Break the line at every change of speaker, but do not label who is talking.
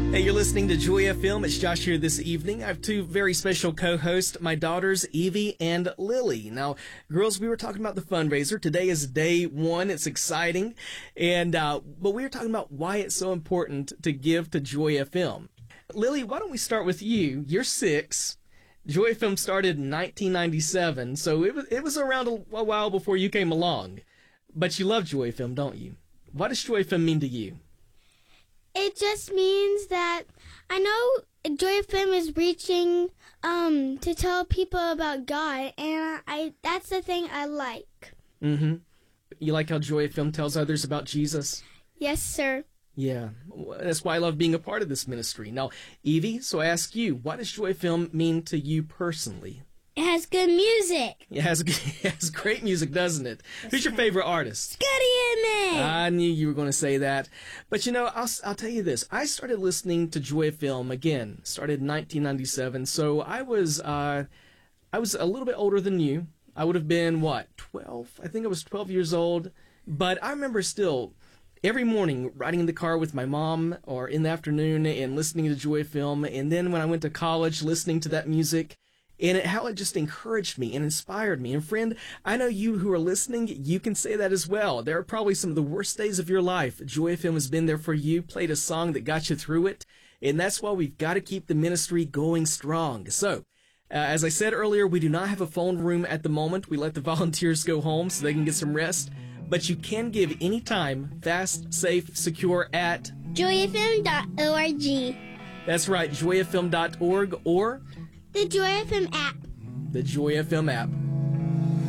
Hey, you're listening to Joy FM. It's Josh here this evening. I have two very special co-hosts, my daughters, Evie and Lily. Now, girls, we were talking about the fundraiser. Today is day one. It's exciting. But we were talking about why it's so important to give to Joy FM. Lily, why don't we start with you? You're 6. Joy FM started in 1997, so it was around a while before you came along. But you love Joy FM, don't you? What does Joy FM mean to you?
It just means that I know Joy FM is reaching to tell people about God, and that's the thing I like.
Mm-hmm. You like how Joy FM tells others about Jesus?
Yes, sir.
Yeah, that's why I love being a part of this ministry. Now, Evie, so I ask you, what does Joy FM mean to you personally?
It has good music.
It has great music, doesn't it? Who's your favorite artist?
Scotty Edmond.
I knew you were going to say that. But you know, I'll tell you this. I started listening to Joy FM again, started in 1997. So I was a little bit older than you. I would have been, 12? I think I was 12 years old. But I remember still every morning riding in the car with my mom or in the afternoon and listening to Joy FM. And then when I went to college, listening to that music. And how it just encouraged me and inspired me. And friend, I know you who are listening, you can say that as well. There are probably some of the worst days of your life. Joy FM has been there for you, played a song that got you through it. And that's why we've got to keep the ministry going strong. So, as I said earlier, we do not have a phone room at the moment. We let the volunteers go home so they can get some rest. But you can give anytime, fast, safe, secure at
joyfm.org.
That's right, joyfm.org or
the Joy FM app.
the Joy FM app.